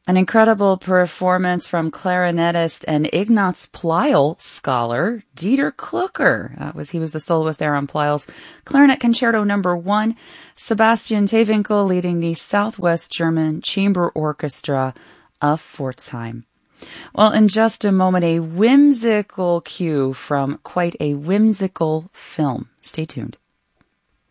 An incredible performance from clarinetist and Ignaz Pleyel scholar Dieter Klucker. He was the soloist there on Pleyel's Clarinet Concerto No. 1. Sebastian Tewinkel leading the Southwest German Chamber Orchestra of Pforzheim. Well, in just a moment, a whimsical cue from quite a whimsical film. Stay tuned.